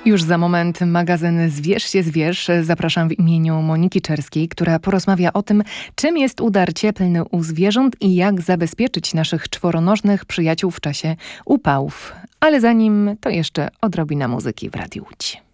Już za moment magazyn Zwierz się zwierz. Zapraszam w imieniu Moniki Czerskiej, która porozmawia o tym, czym jest udar cieplny u zwierząt i jak zabezpieczyć naszych czworonożnych przyjaciół w czasie upałów. Ale zanim to jeszcze odrobina muzyki w Radiu Łódź.